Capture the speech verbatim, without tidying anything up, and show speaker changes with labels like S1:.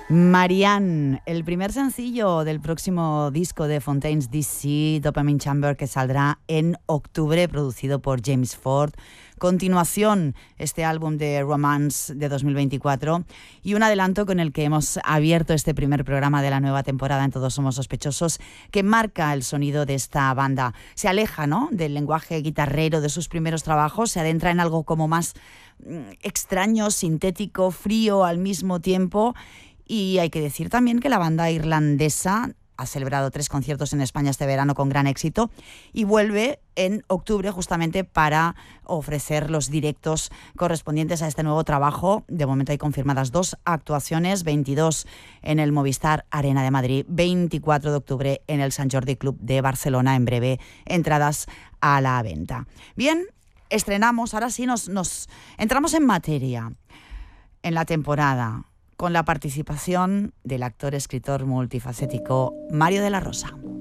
S1: Marianne, el primer sencillo del próximo disco de Fontaines D C, Dopamine Chamber, que saldrá en octubre, producido por James Ford. Continuación, este álbum de Romance de dos mil veinticuatro y un adelanto con el que hemos abierto este primer programa de la nueva temporada en Todos Somos Sospechosos, que marca el sonido de esta banda. Se aleja, ¿no?, del lenguaje guitarrero de sus primeros trabajos, se adentra en algo como más mm, extraño, sintético, frío al mismo tiempo. Y hay que decir también que la banda irlandesa ha celebrado tres conciertos en España este verano con gran éxito y vuelve en octubre justamente para ofrecer los directos correspondientes a este nuevo trabajo. De momento hay confirmadas dos actuaciones, veintidós en el Movistar Arena de Madrid, veinticuatro de octubre en el Sant Jordi Club de Barcelona. En breve, entradas a la venta. Bien, estrenamos, ahora sí nos, nos entramos en materia en la temporada, con la participación del actor, escritor multifacético Mario de la Rosa.